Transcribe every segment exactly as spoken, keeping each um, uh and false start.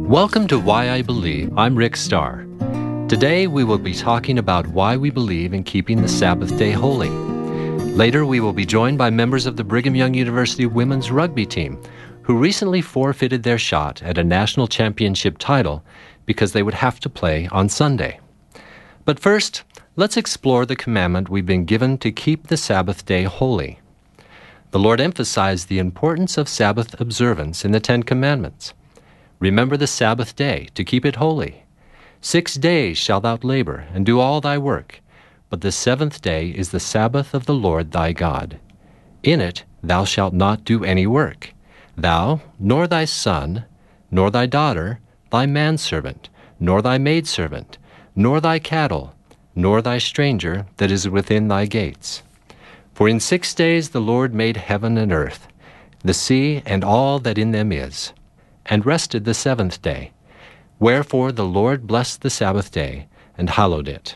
Welcome to Why I Believe. I'm Rick Starr. Today we will be talking about why we believe in keeping the Sabbath day holy. Later we will be joined by members of the Brigham Young University women's rugby team who recently forfeited their shot at a national championship title because they would have to play on Sunday. But first, let's explore the commandment we've been given to keep the Sabbath day holy. The Lord emphasized the importance of Sabbath observance in the Ten Commandments. Remember the Sabbath day, to keep it holy. Six days shalt thou labor, and do all thy work. But the seventh day is the Sabbath of the Lord thy God. In it thou shalt not do any work, thou, nor thy son, nor thy daughter, thy manservant, nor thy maidservant, nor thy cattle, nor thy stranger that is within thy gates. For in six days the Lord made heaven and earth, the sea and all that in them is, and rested the seventh day. Wherefore the Lord blessed the Sabbath day, and hallowed it.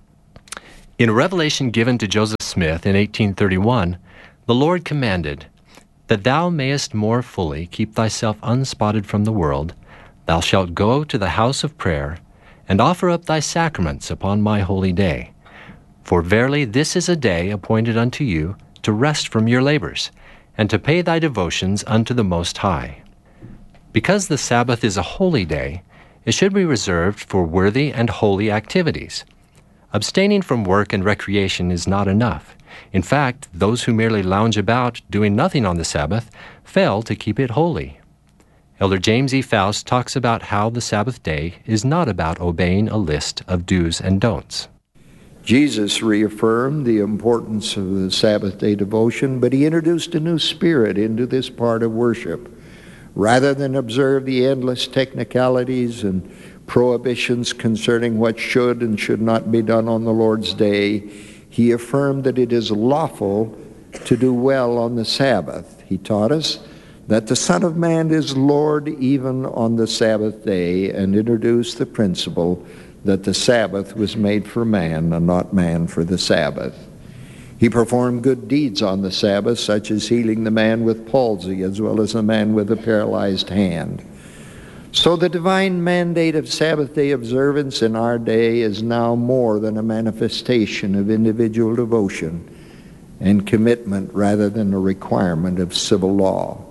In a revelation given to Joseph Smith in eighteen thirty-one, the Lord commanded, that thou mayest more fully keep thyself unspotted from the world, thou shalt go to the house of prayer, and offer up thy sacraments upon my holy day. For verily this is a day appointed unto you to rest from your labors, and to pay thy devotions unto the Most High. Because the Sabbath is a holy day, it should be reserved for worthy and holy activities. Abstaining from work and recreation is not enough. In fact, those who merely lounge about doing nothing on the Sabbath fail to keep it holy. Elder James E. Faust talks about how the Sabbath day is not about obeying a list of do's and don'ts. Jesus reaffirmed the importance of the Sabbath day devotion, but he introduced a new spirit into this part of worship. Rather than observe the endless technicalities and prohibitions concerning what should and should not be done on the Lord's day, he affirmed that it is lawful to do well on the Sabbath. He taught us that the Son of Man is Lord even on the Sabbath day, and introduced the principle that the Sabbath was made for man and not man for the Sabbath. He performed good deeds on the Sabbath, such as healing the man with palsy as well as the man with a paralyzed hand. So the divine mandate of Sabbath day observance in our day is now more than a manifestation of individual devotion and commitment rather than a requirement of civil law.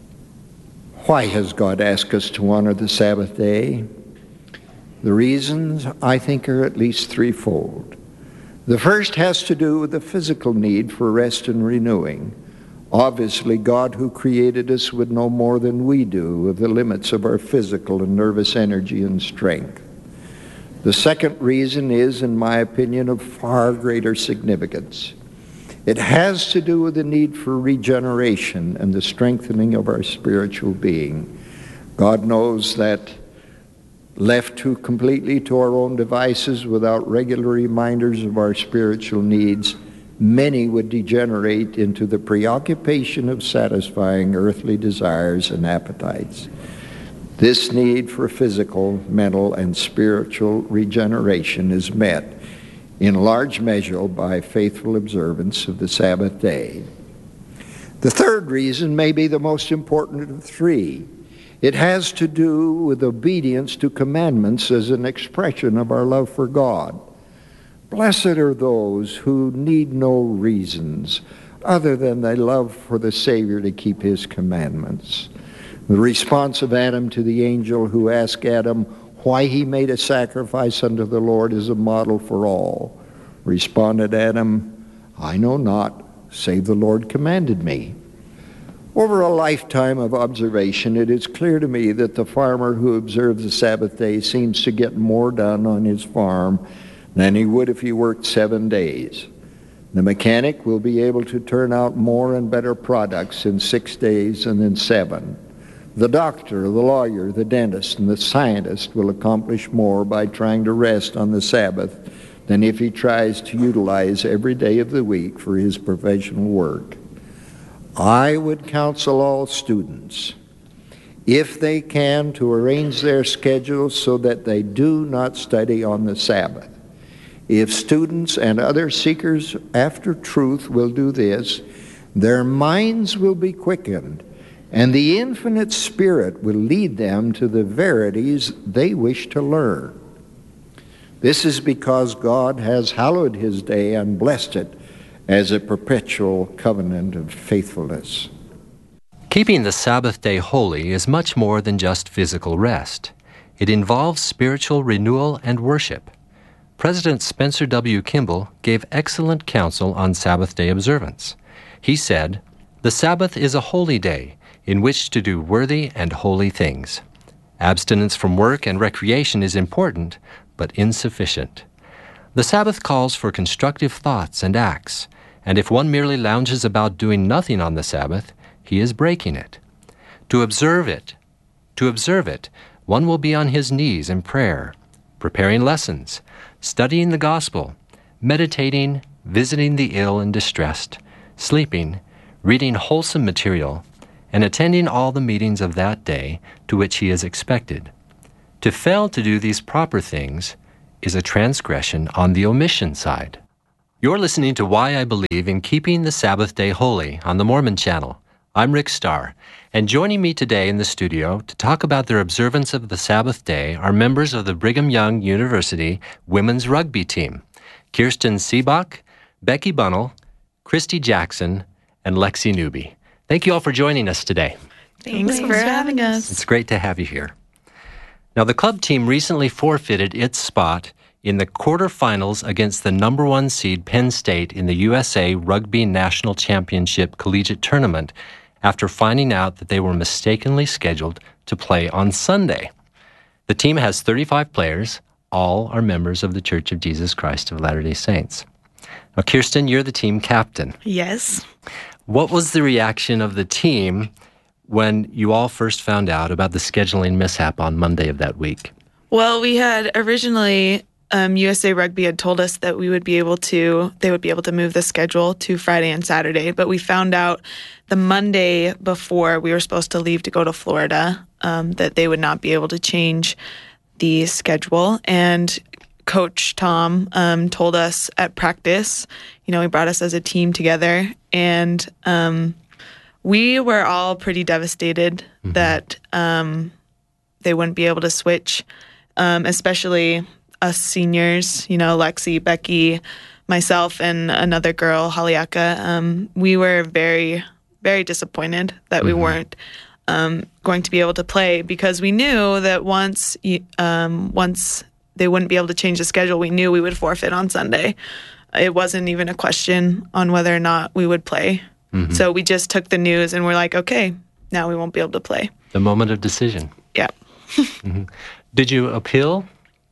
Why has God asked us to honor the Sabbath day? The reasons, I think, are at least threefold. The first has to do with the physical need for rest and renewing. Obviously, God who created us would know more than we do of the limits of our physical and nervous energy and strength. The second reason is, in my opinion, of far greater significance. It has to do with the need for regeneration and the strengthening of our spiritual being. God knows that left to completely to our own devices without regular reminders of our spiritual needs, many would degenerate into the preoccupation of satisfying earthly desires and appetites. This need for physical, mental, and spiritual regeneration is met in large measure by faithful observance of the Sabbath day. The third reason may be the most important of the three. It has to do with obedience to commandments as an expression of our love for God. Blessed are those who need no reasons other than their love for the Savior to keep his commandments. The response of Adam to the angel who asked Adam why he made a sacrifice unto the Lord is a model for all. Responded Adam, I know not, save the Lord commanded me. Over a lifetime of observation, it is clear to me that the farmer who observes the Sabbath day seems to get more done on his farm than he would if he worked seven days. The mechanic will be able to turn out more and better products in six days than in seven. The doctor, the lawyer, the dentist, and the scientist will accomplish more by trying to rest on the Sabbath than if he tries to utilize every day of the week for his professional work. I would counsel all students, if they can, to arrange their schedules so that they do not study on the Sabbath. If students and other seekers after truth will do this, their minds will be quickened, and the infinite Spirit will lead them to the verities they wish to learn. This is because God has hallowed his day and blessed it as a perpetual covenant of faithfulness. Keeping the Sabbath day holy is much more than just physical rest. It involves spiritual renewal and worship. President Spencer W. Kimball gave excellent counsel on Sabbath day observance. He said, "The Sabbath is a holy day in which to do worthy and holy things. Abstinence from work and recreation is important, but insufficient. The Sabbath calls for constructive thoughts and acts, and if one merely lounges about doing nothing on the Sabbath, he is breaking it. To observe it, to observe it, one will be on his knees in prayer, preparing lessons, studying the gospel, meditating, visiting the ill and distressed, sleeping, reading wholesome material, and attending all the meetings of that day to which he is expected. To fail to do these proper things is a transgression on the omission side." You're listening to Why I Believe in Keeping the Sabbath Day Holy on the Mormon Channel. I'm Rick Starr, and joining me today in the studio to talk about their observance of the Sabbath day are members of the Brigham Young University women's rugby team, Kirsten Seebach, Becky Bunnell, Christy Jackson, and Lexi Newby. Thank you all for joining us today. Thanks, Thanks for having us. It's great to have you here. Now, the club team recently forfeited its spot in the quarterfinals against the number one seed Penn State in the U S A Rugby National Championship Collegiate Tournament after finding out that they were mistakenly scheduled to play on Sunday. The team has thirty-five players. All are members of the Church of Jesus Christ of Latter-day Saints. Now, Kirsten, you're the team captain. Yes. What was the reaction of the team when you all first found out about the scheduling mishap on Monday of that week? Well, we had originally, um, U S A Rugby had told us that we would be able to, they would be able to move the schedule to Friday and Saturday, but we found out the Monday before we were supposed to leave to go to Florida um, that they would not be able to change the schedule. And Coach Tom um, told us at practice, you know, he brought us as a team together, and um, we were all pretty devastated mm-hmm. that um, they wouldn't be able to switch, um, especially us seniors, you know, Lexi, Becky, myself, and another girl, Haliaka. Um, we were very, very disappointed that mm-hmm. we weren't um, going to be able to play, because we knew that once, um, once they wouldn't be able to change the schedule, we knew we would forfeit on Sunday. It wasn't even a question on whether or not we would play. Mm-hmm. So we just took the news and we're like, okay, now we won't be able to play. The moment of decision. Yeah. mm-hmm. Did you appeal?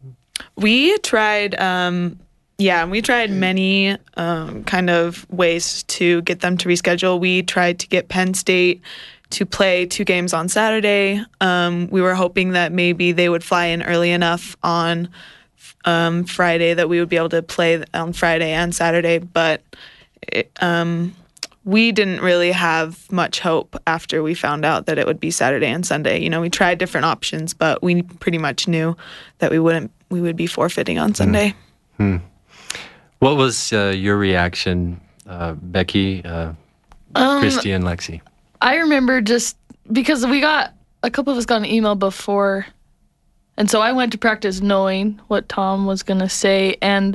We tried, um, yeah, we tried many um, kind of ways to get them to reschedule. We tried to get Penn State to play two games on Saturday. Um, we were hoping that maybe they would fly in early enough on um, Friday that we would be able to play on Friday and Saturday, but it, um, we didn't really have much hope after we found out that it would be Saturday and Sunday. You know, we tried different options, but we pretty much knew that we wouldn't, we would be forfeiting on Sunday. Hmm. What was uh, your reaction, uh, Becky, uh, um, Christy, and Lexi? I remember just because we got, a couple of us got an email before, and so I went to practice knowing what Tom was going to say, and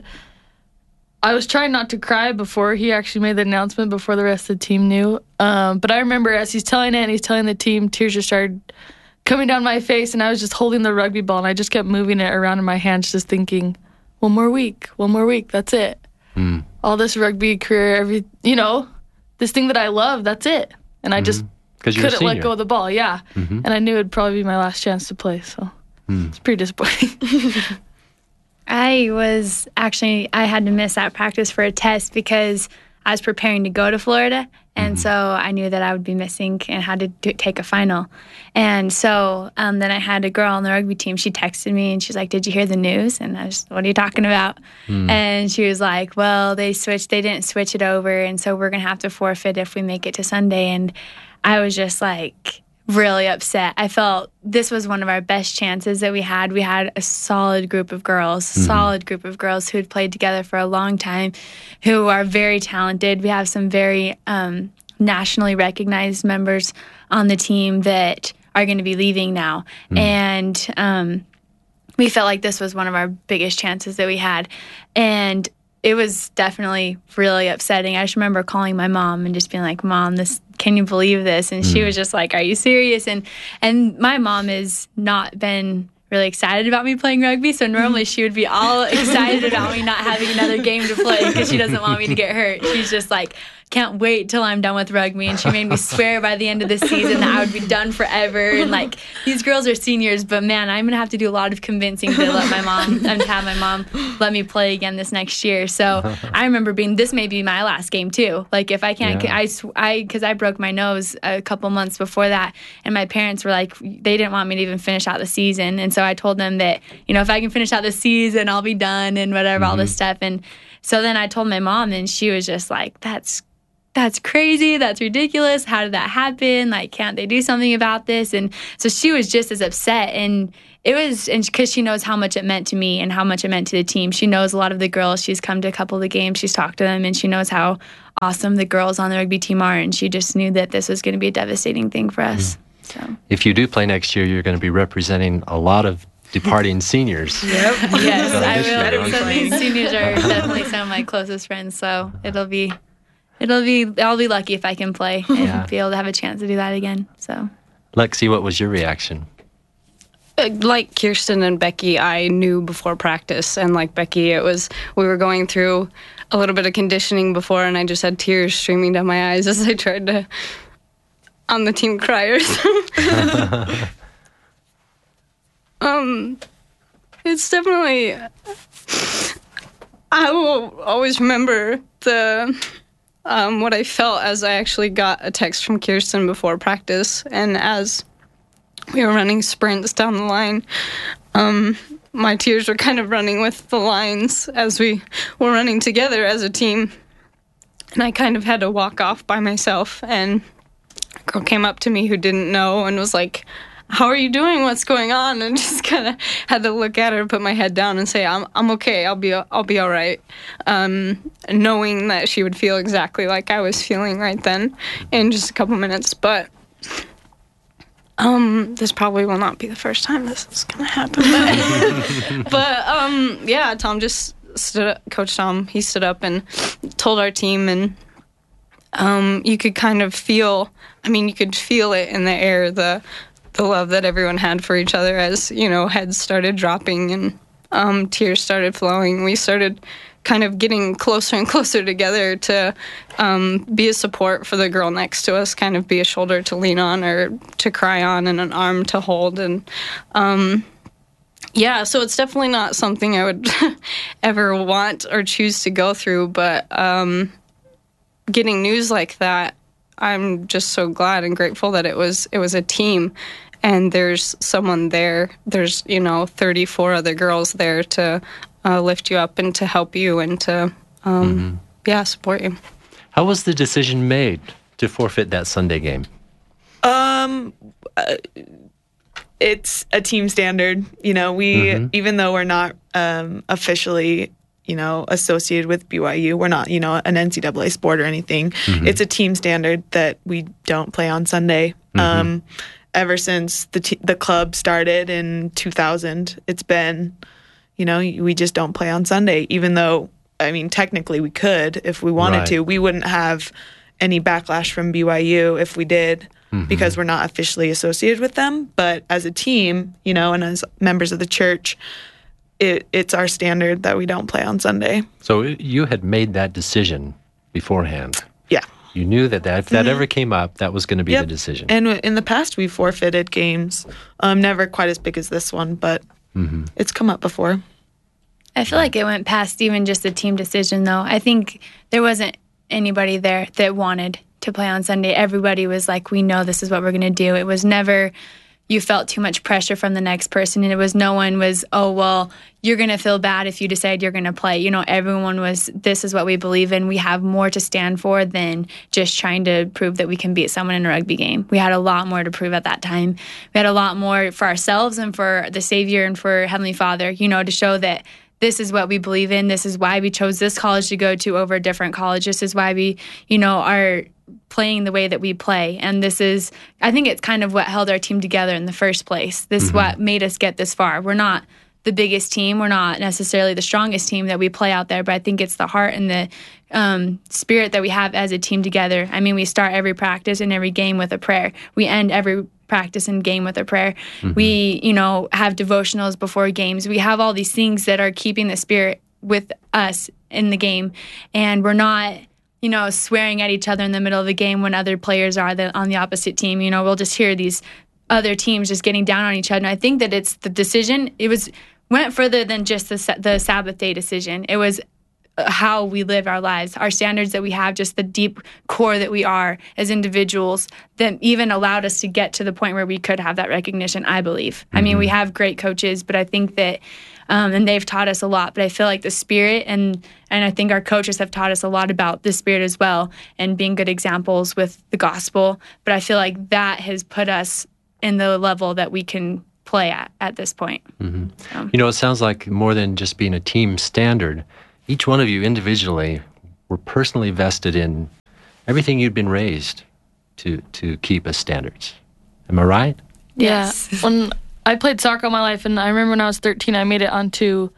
I was trying not to cry before he actually made the announcement, before the rest of the team knew. Um, but I remember as he's telling it and he's telling the team, tears just started coming down my face, and I was just holding the rugby ball, and I just kept moving it around in my hands, just thinking, one more week, one more week, that's it. Mm. All this rugby career, every, you know, this thing that I love, that's it. And I just mm-hmm. couldn't let go of the ball, yeah. Mm-hmm. And I knew it would probably be my last chance to play, so mm. it's pretty disappointing. I was actually, I had to miss that practice for a test because I was preparing to go to Florida, and mm-hmm. so I knew that I would be missing and had to do, take a final. And so um, then I had a girl on the rugby team, she texted me and she's like, did you hear the news? And I was, what are you talking about? Mm. And she was like, well, they switched, they didn't switch it over, and so we're going to have to forfeit if we make it to Sunday. And I was just like really upset. I felt this was one of our best chances that we had. We had a solid group of girls, mm-hmm. solid group of girls who had played together for a long time, who are very talented. We have some very um, nationally recognized members on the team that are going to be leaving now. Mm. And um, we felt like this was one of our biggest chances that we had. And it was definitely really upsetting. I just remember calling my mom and just being like, Mom, this, can you believe this? And mm. she was just like, are you serious? And and my mom has not been really excited about me playing rugby, so normally she would be all excited about me not having another game to play because she doesn't want me to get hurt. She's just like, can't wait till I'm done with rugby, and she made me swear by the end of the season that I would be done forever. And like, these girls are seniors, but man, I'm gonna have to do a lot of convincing to let my mom and to have my mom let me play again this next year. So I remember being, this may be my last game too. Like if I can't, yeah. I, I, because I broke my nose a couple months before that, and my parents were like, they didn't want me to even finish out the season, and so I told them that, you know, if I can finish out the season, I'll be done and whatever, mm-hmm. all this stuff. And so then I told my mom, and she was just like, that's that's crazy. That's ridiculous. How did that happen? Like, can't they do something about this? And so she was just as upset. And it was, and because she knows how much it meant to me and how much it meant to the team. She knows a lot of the girls. She's come to a couple of the games. She's talked to them, and she knows how awesome the girls on the rugby team are. And she just knew that this was going to be a devastating thing for us. Mm. So, if you do play next year, you're going to be representing a lot of departing seniors. Yep. Yes, I will. So these seniors are definitely some of my closest friends. So it'll be. It'll be, I'll be lucky if I can play and yeah. be able to have a chance to do that again. So, Lexi, what was your reaction? Like Kirsten and Becky, I knew before practice, and like Becky, it was, we were going through a little bit of conditioning before, and I just had tears streaming down my eyes as I tried to, on the team criers. um, it's definitely, I will always remember the, Um, what I felt as I actually got a text from Kirsten before practice, and as we were running sprints down the line, um, my tears were kind of running with the lines as we were running together as a team, and I kind of had to walk off by myself, and a girl came up to me who didn't know and was like, how are you doing? What's going on? And just kind of had to look at her, put my head down, and say, "I'm I'm okay. I'll be I'll be all right." Um, knowing that she would feel exactly like I was feeling right then, in just a couple minutes. But um, this probably will not be the first time this is gonna happen. But, but um, yeah, Tom just stood up. Coach Tom, he stood up and told our team, and um, you could kind of feel. I mean, you could feel it in the air. The the love that everyone had for each other as, you know, heads started dropping and um, tears started flowing. We started kind of getting closer and closer together to um, be a support for the girl next to us, kind of be a shoulder to lean on or to cry on and an arm to hold. And um, yeah, so it's definitely not something I would ever want or choose to go through, but um, getting news like that, I'm just so glad and grateful that it was it was a team. And there's someone there, there's, you know, thirty-four other girls there to uh, lift you up and to help you and to, um, mm-hmm. yeah, support you. How was the decision made to forfeit that Sunday game? Um, uh, it's a team standard. You know, we, mm-hmm. even though we're not um, officially, you know, associated with B Y U, we're not, you know, an N C double A sport or anything. Mm-hmm. It's a team standard that we don't play on Sunday. Mm-hmm. Um Ever since the t- the club started in two thousand, it's been, you know, we just don't play on Sunday, even though, I mean, technically we could if we wanted right. to. We wouldn't have any backlash from B Y U if we did, mm-hmm. because we're not officially associated with them. But as a team, you know, and as members of the church, it it's our standard that we don't play on Sunday. So you had made that decision beforehand. Yeah. You knew that, that if that mm-hmm. ever came up, that was going to be yep. the decision. And in the past, we forfeited games. Um, never quite as big as this one, but mm-hmm. it's come up before. I feel like it went past even just a team decision, though. I think there wasn't anybody there that wanted to play on Sunday. Everybody was like, we know this is what we're going to do. It was never you felt too much pressure from the next person, and it was no one was, oh, well, you're going to feel bad if you decide you're going to play. You know, everyone was, this is what we believe in. We have more to stand for than just trying to prove that we can beat someone in a rugby game. We had a lot more to prove at that time. We had a lot more for ourselves and for the Savior and for Heavenly Father, you know, to show that this is what we believe in. This is why we chose this college to go to over a different college. This is why we, you know, are playing the way that we play. And this is, I think it's kind of what held our team together in the first place. This is mm-hmm. what made us get this far. We're not the biggest team. We're not necessarily the strongest team that we play out there, but I think it's the heart and the um, spirit that we have as a team together. I mean, we start every practice and every game with a prayer. We end every practice and game with a prayer. Mm-hmm. We, you know, have devotionals before games. We have all these things that are keeping the spirit with us in the game. And we're not, you know, swearing at each other in the middle of the game when other players are the, on the opposite team. You know, we'll just hear these other teams just getting down on each other. And I think that it's the decision. It was went further than just the the Sabbath day decision. It was how we live our lives, our standards that we have, just the deep core that we are as individuals that even allowed us to get to the point where we could have that recognition, I believe. Mm-hmm. I mean, we have great coaches, but I think that, um, and they've taught us a lot, but I feel like the spirit, and, and I think our coaches have taught us a lot about the spirit as well, and being good examples with the gospel. But I feel like that has put us in the level that we can play at at this point. Mm-hmm. So. You know, it sounds like more than just being a team standard. Each one of you individually were personally vested in everything you'd been raised to to keep as standards. Am I right? Yeah. Yes. When I played soccer all my life, and I remember when I was thirteen, I made it onto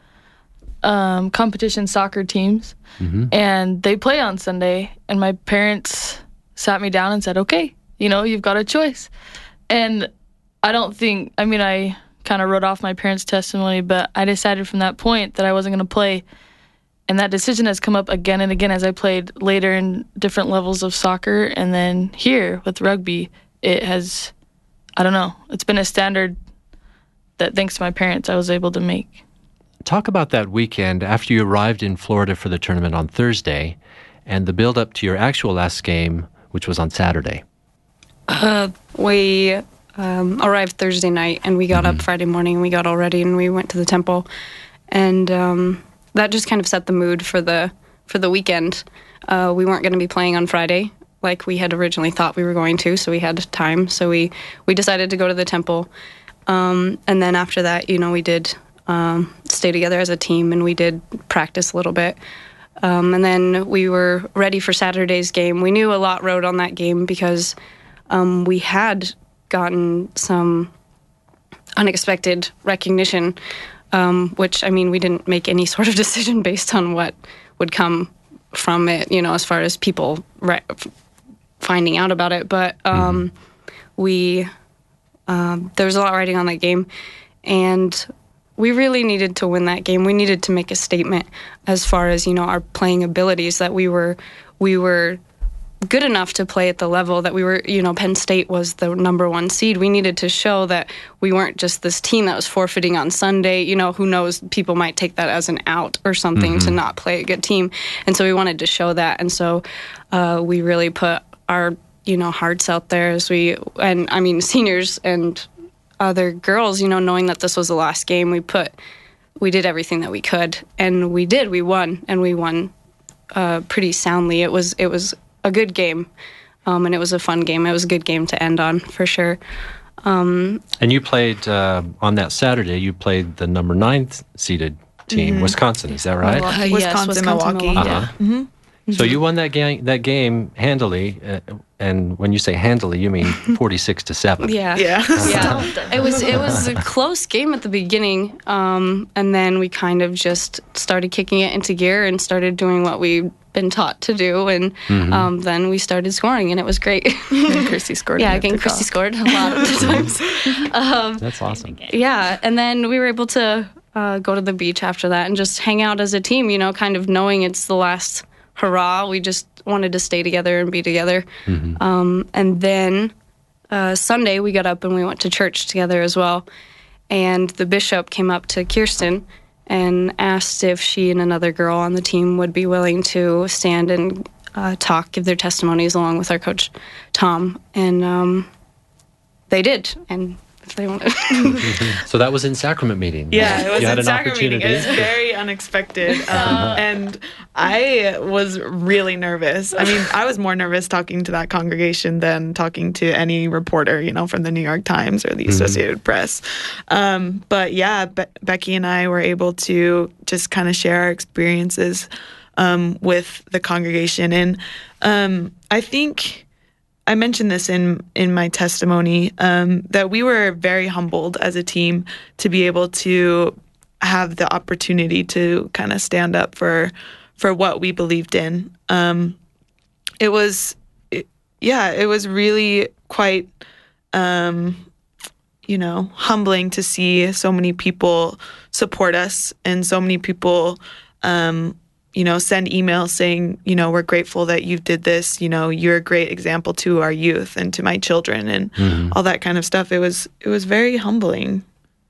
um, competition soccer teams, mm-hmm. and they play on Sunday, and my parents sat me down and said, okay, you know, you've got a choice. And I don't think, I mean, I kind of wrote off my parents' testimony, but I decided from that point that I wasn't going to play. And that decision has come up again and again as I played later in different levels of soccer. And then here with rugby, it has, I don't know, it's been a standard that thanks to my parents I was able to make. Talk about that weekend after you arrived in Florida for the tournament on Thursday and the build-up to your actual last game, which was on Saturday. Uh, we um, arrived Thursday night, and we got mm-hmm. up Friday morning, and we got all ready, and we went to the temple. And um, that just kind of set the mood for the for the weekend. Uh, we weren't going to be playing on Friday like we had originally thought we were going to, so we had time. So we, we decided to go to the temple. Um, and then after that, you know, we did um, stay together as a team, and we did practice a little bit. Um, and then we were ready for Saturday's game. We knew a lot rode on that game because um, we had gotten some unexpected recognition, um, which, I mean, we didn't make any sort of decision based on what would come from it, you know, as far as people re- finding out about it. But um, mm-hmm. we, um, there was a lot riding on that game, and we really needed to win that game. We needed to make a statement as far as, you know, our playing abilities, that we were we were good enough to play at the level that we were, you know, Penn State was the number one seed. We needed to show that we weren't just this team that was forfeiting on Sunday. You know, who knows, people might take that as an out or something mm-hmm. to not play a good team. And so we wanted to show that. And so uh, we really put our, you know, hearts out there as we, and I mean, seniors and other girls, you know, knowing that this was the last game, we put, we did everything that we could, and we did. We won, and we won uh, pretty soundly. It was it was a good game, um, and it was a fun game. It was a good game to end on, for sure. Um, and you played uh, on that Saturday. You played the number ninth seeded team, mm-hmm. Wisconsin. Is that right? Uh, yes, Wisconsin, Wisconsin, Milwaukee. Milwaukee. Uh-huh. Yeah. Mm-hmm. So you won that game that game handily, uh, and when you say handily, you mean forty-six to seven. Yeah, Yeah. yeah. It was it was a close game at the beginning, um, and then we kind of just started kicking it into gear and started doing what we've been taught to do, and mm-hmm. um, then we started scoring, and it was great. And Christy scored. Yeah, again, Christy scored a lot of the times. Um, That's awesome. yeah, and then we were able to uh, go to the beach after that and just hang out as a team. You know, kind of knowing it's the last hurrah. We just wanted to stay together and be together. Mm-hmm. Um, and then uh, Sunday we got up and we went to church together as well. And the bishop came up to Kirsten and asked if she and another girl on the team would be willing to stand and uh, talk, give their testimonies along with our coach, Tom. And um, they did. And if they wanted. So that was in sacrament meeting. Yeah, it was you had in an sacrament meeting. opportunity. It was very unexpected. Um, and I was really nervous. I mean, I was more nervous talking to that congregation than talking to any reporter, you know, from the New York Times or the Associated mm-hmm. Press. Um, but yeah, Be- Becky and I were able to just kind of share our experiences um, with the congregation. And um, I think I mentioned this in, in my testimony, um, that we were very humbled as a team to be able to have the opportunity to kind of stand up for for what we believed in. Um, it was, it, yeah, it was really quite, um, you know, humbling to see so many people support us and so many people, um, you know, send emails saying, you know, we're grateful that you did this. You know, you're a great example to our youth and to my children and mm-hmm. all that kind of stuff. It was, it was very humbling.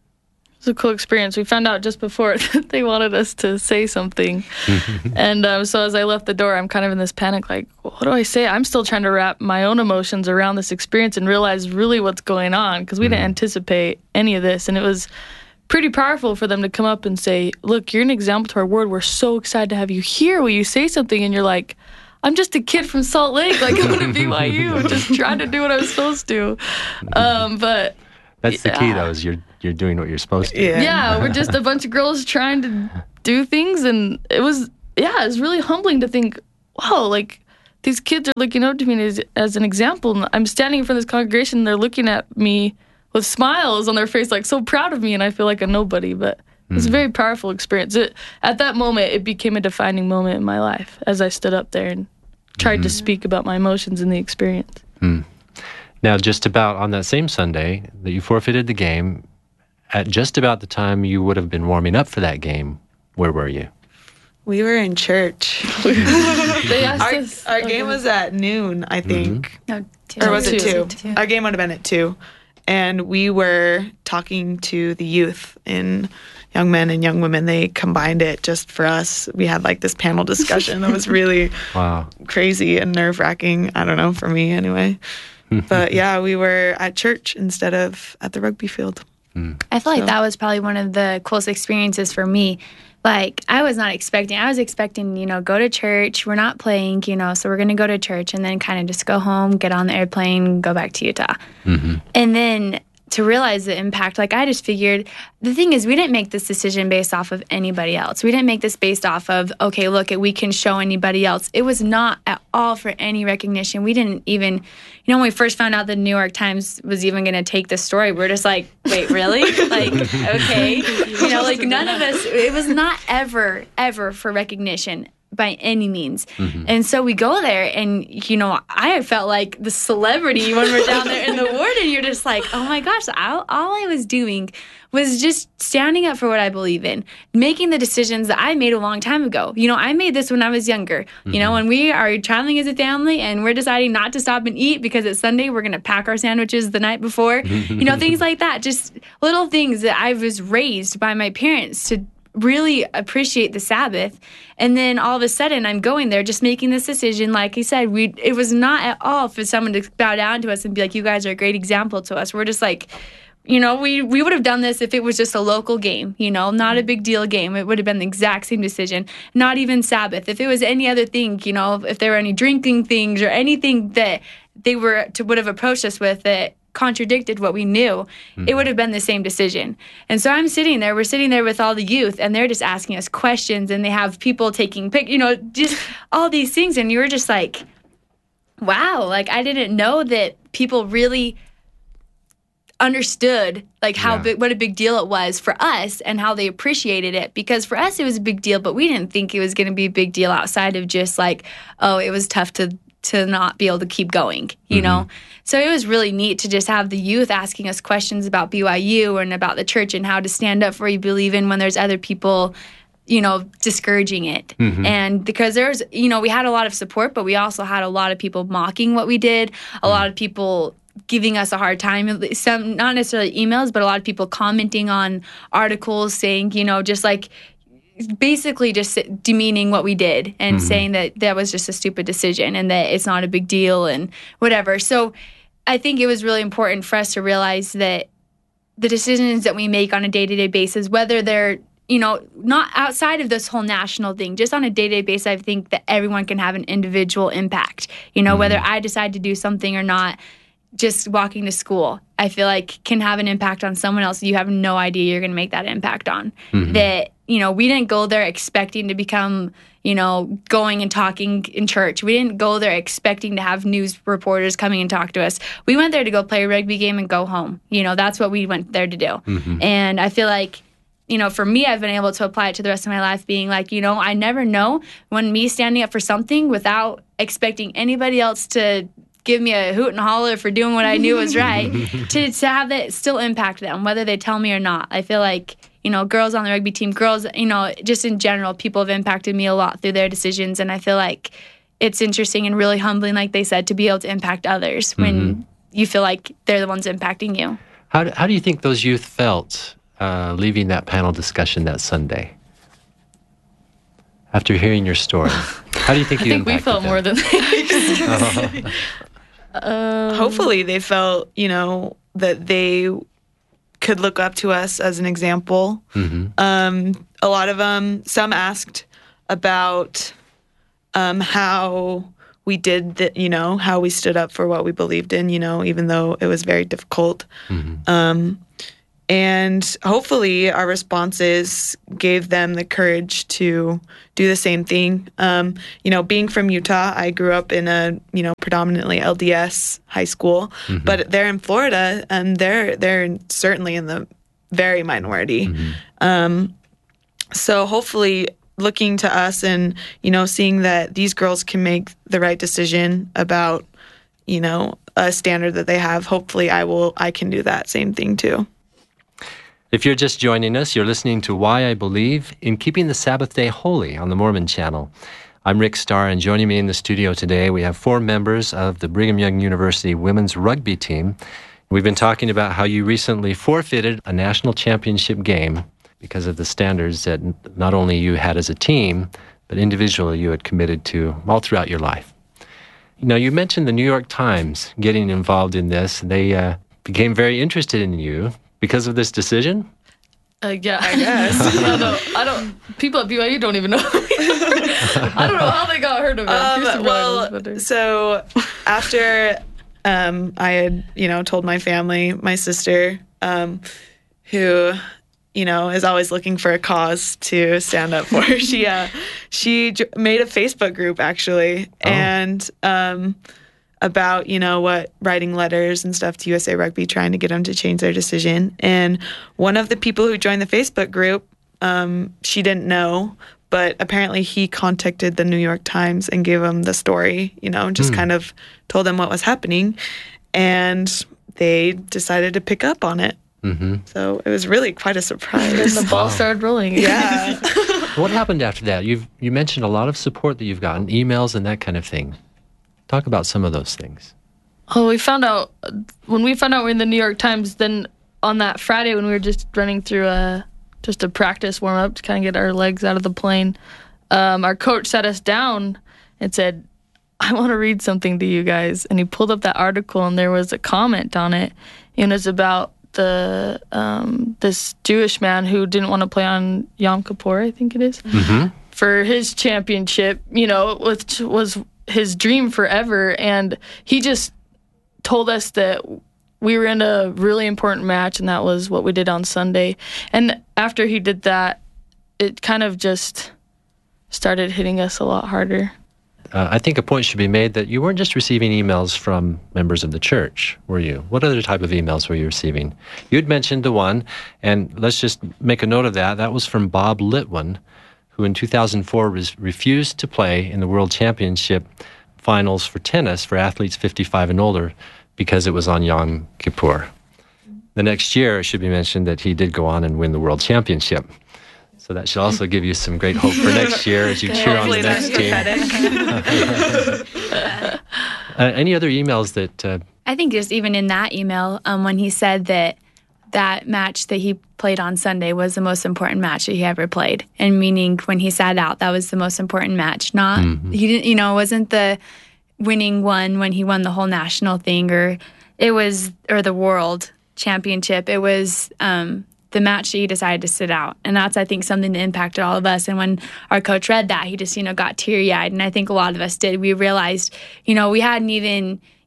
It was a cool experience. We found out just before that they wanted us to say something. and um, so as I left the door, I'm kind of in this panic, like, what do I say? I'm still trying to wrap my own emotions around this experience and realize really what's going on, because we mm-hmm. didn't anticipate any of this. And it was pretty powerful for them to come up and say, look, you're an example to our ward. We're so excited to have you here. Will you say something? And you're like, I'm just a kid from Salt Lake. Like, I'm going to B Y U, just trying to do what I was supposed to. Um, but That's yeah. the key, though, is you're you're doing what you're supposed to. Yeah. yeah, we're just a bunch of girls trying to do things, and it was, yeah, it was really humbling to think, wow, like, these kids are looking up to me as, as an example, and I'm standing in front of this congregation, and they're looking at me with smiles on their face, like, so proud of me, and I feel like a nobody, but it was mm. a very powerful experience. It, at that moment, it became a defining moment in my life as I stood up there and tried mm-hmm. to speak about my emotions and the experience. Mm. Now, just about on that same Sunday that you forfeited the game, at just about the time you would have been warming up for that game, where were you? We were in church. they asked our us, our okay. game was at noon, I think. Mm-hmm. No, two. Or was it two? two? Our game would have been at two. And we were talking to the youth and young men and young women. They combined it just for us. We had like this panel discussion that was really wow. crazy and nerve-wracking. I don't know, for me anyway. But yeah, we were at church instead of at the rugby field. I feel like so. that was probably one of the coolest experiences for me. Like, I was not expecting, I was expecting, you know, go to church. We're not playing, you know, so we're going to go to church and then kind of just go home, get on the airplane, go back to Utah. Mm-hmm. And then to realize the impact, like, I just figured, the thing is, we didn't make this decision based off of anybody else. We didn't make this based off of, okay, look, we can show anybody else. It was not at all for any recognition. We didn't even, you know, when we first found out the New York Times was even going to take this story, we're just like, wait, really? Like, okay. You know, like, none of us, it was not ever, ever for recognition by any means. Mm-hmm. And so we go there, and, you know, I felt like the celebrity when we're down there in the ward, and you're just like, oh my gosh, all, all I was doing was just standing up for what I believe in, making the decisions that I made a long time ago. You know, I made this when I was younger. Mm-hmm. You know, when we are traveling as a family and we're deciding not to stop and eat because it's Sunday, we're going to pack our sandwiches the night before. You know, things like that. Just little things that I was raised by my parents to really appreciate the Sabbath. And then all of a sudden I'm going there just making this decision. Like I said, we it was not at all for someone to bow down to us and be like, you guys are a great example to us. We're just like, you know, we, we would have done this if it was just a local game, you know, not a big deal game. It would have been the exact same decision, not even Sabbath. If it was any other thing, you know, if there were any drinking things or anything that they were to would have approached us with that contradicted what we knew, mm-hmm. it would have been the same decision. And so I'm sitting there, we're sitting there with all the youth, and they're just asking us questions, and they have people taking pic, you know, just all these things. And you were just like, wow, like, I didn't know that people really understood like how yeah. big, what a big deal it was for us and how they appreciated it. Because for us, it was a big deal, but we didn't think it was going to be a big deal outside of just like, oh, it was tough to to not be able to keep going, you mm-hmm. know? So it was really neat to just have the youth asking us questions about B Y U and about the church and how to stand up for what you believe in when there's other people, you know, discouraging it. Mm-hmm. And because there's, you know, we had a lot of support, but we also had a lot of people mocking what we did, a mm-hmm. lot of people giving us a hard time, some not necessarily emails, but a lot of people commenting on articles saying, you know, just like, basically just demeaning what we did and mm-hmm. saying that that was just a stupid decision and that it's not a big deal and whatever. So I think it was really important for us to realize that the decisions that we make on a day-to-day basis, whether they're, you know, not outside of this whole national thing, just on a day-to-day basis, I think that everyone can have an individual impact. You know, mm-hmm. whether I decide to do something or not, just walking to school, I feel like can have an impact on someone else you have no idea you're going to make that impact on. Mm-hmm. That, you know, we didn't go there expecting to become, you know, going and talking in church. We didn't go there expecting to have news reporters coming and talk to us. We went there to go play a rugby game and go home. You know, that's what we went there to do. Mm-hmm. And I feel like, you know, for me, I've been able to apply it to the rest of my life, being like, you know, I never know when me standing up for something without expecting anybody else to give me a hoot and holler for doing what I knew was right, to, to have that still impact them, whether they tell me or not. I feel like, you know, girls on the rugby team, girls, you know, just in general, people have impacted me a lot through their decisions. And I feel like it's interesting and really humbling, like they said, to be able to impact others when mm-hmm. you feel like they're the ones impacting you. How do, how do you think those youth felt uh, leaving that panel discussion that Sunday? After hearing your story, how do you think you I think impacted we felt them? more than they um, Hopefully they felt, you know, that they could look up to us as an example. Mm-hmm. Um, a lot of them, some asked about um, how we did, the, you know, how we stood up for what we believed in, you know, even though it was very difficult. Mm-hmm. Um, and hopefully our responses gave them the courage to do the same thing. Um, you know, being from Utah, I grew up in a, you know, predominantly L D S high school, mm-hmm. but they're in Florida and they're, they're certainly in the very minority. Mm-hmm. Um, so hopefully looking to us and, you know, seeing that these girls can make the right decision about, you know, a standard that they have, hopefully I will, I can do that same thing too. If you're just joining us, you're listening to Why I Believe in Keeping the Sabbath Day Holy on the Mormon Channel. I'm Rick Starr, and joining me in the studio today, we have four members of the Brigham Young University women's rugby team. We've been talking about how you recently forfeited a national championship game because of the standards that not only you had as a team, but individually you had committed to all throughout your life. Now, you mentioned the New York Times getting involved in this. They uh, became very interested in you because of this decision? Uh, yeah, I guess. I don't, I don't. People at B Y U don't even know. I don't know how they got heard of it. Um, well, so after um, I had, you know, told my family, my sister, um, who, you know, is always looking for a cause to stand up for, she uh, she j- made a Facebook group actually, oh. and. Um, about, you know, what writing letters and stuff to U S A Rugby, trying to get them to change their decision. And one of the people who joined the Facebook group, um, she didn't know, but apparently he contacted the New York Times and gave them the story, you know, just mm. kind of told them what was happening. And they decided to pick up on it. Mm-hmm. So it was really quite a surprise. And the ball wow. started rolling. Yeah. What happened after that? You've you mentioned a lot of support that you've gotten, emails and that kind of thing. Talk about some of those things. Oh, we found out, when we found out we were in the New York Times, then on that Friday when we were just running through a, just a practice warm-up to kind of get our legs out of the plane, um, our coach sat us down and said, I want to read something to you guys. And he pulled up that article and there was a comment on it. And it was about the um, this Jewish man who didn't want to play on Yom Kippur, I think it is, mm-hmm. for his championship, you know, which was his dream forever. And he just told us that we were in a really important match, and that was what we did on Sunday. And after he did that, it kind of just started hitting us a lot harder. Uh, I think a point should be made that you weren't just receiving emails from members of the church, were you? What other type of emails were you receiving? You had mentioned the one, and let's just make a note of that. That was from Bob Litwin, who in two thousand four was refused to play in the World Championship finals for tennis for athletes fifty-five and older because it was on Yom Kippur. The next year, it should be mentioned that he did go on and win the World Championship. So that should also give you some great hope for next year as you cheer on the next team. uh, any other emails that... Uh, I think just even in that email, um, when he said that that match that he played on Sunday was the most important match that he ever played. And meaning when he sat out, that was the most important match. Not, mm-hmm. he didn't, you know, it wasn't the winning one when he won the whole national thing, or it was, or the world championship. It was um, the match that he decided to sit out. And that's, I think, something that impacted all of us. And when our coach read that, he just, you know, got teary-eyed. And I think a lot of us did. We realized, you know, we hadn't even,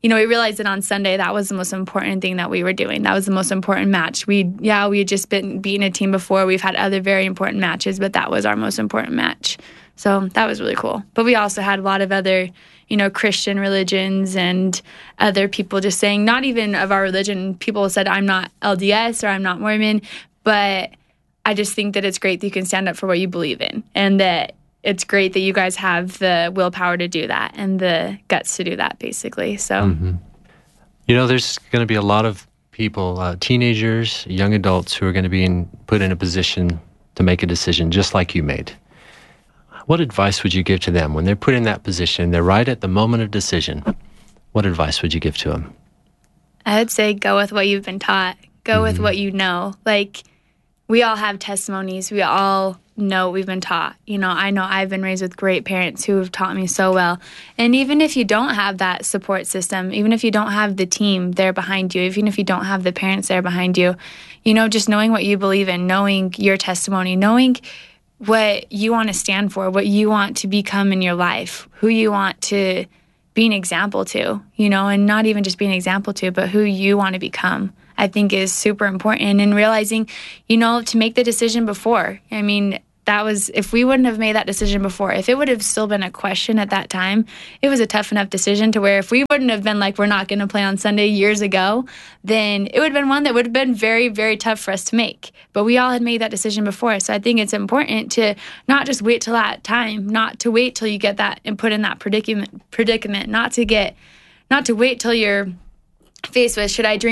you know, we realized that on Sunday that was the most important thing that we were doing. That was the most important match. We, yeah, we had just been beaten a team before. We've had other very important matches, but that was our most important match. So that was really cool. But we also had a lot of other, you know, Christian religions and other people just saying, not even of our religion, people said, I'm not L D S or I'm not Mormon, but I just think that it's great that you can stand up for what you believe in, and that it's great that you guys have the willpower to do that and the guts to do that, basically. So, mm-hmm. You know, there's going to be a lot of people, uh, teenagers, young adults, who are going to be in, put in a position to make a decision just like you made. What advice would you give to them when they're put in that position? They're right at the moment of decision. What advice would you give to them? I would say go with what you've been taught. Go mm-hmm. with what you know. Like, we all have testimonies. We all know what we've been taught. You know, I know I've been raised with great parents who have taught me so well. And even if you don't have that support system, even if you don't have the team there behind you, even if you don't have the parents there behind you, you know, just knowing what you believe in, knowing your testimony, knowing what you want to stand for, what you want to become in your life, who you want to be an example to, you know, and not even just be an example to, but who you want to become, I think is super important. And realizing, you know, to make the decision before. I mean, that was, if we wouldn't have made that decision before, if it would have still been a question at that time, it was a tough enough decision to where if we wouldn't have been like, we're not going to play on Sunday years ago, then it would have been one that would have been very, very tough for us to make. But we all had made that decision before. So I think it's important to not just wait till that time, not to wait till you get that and put in that predicament, predicament, not to get, not to wait till you're faced with, should I drink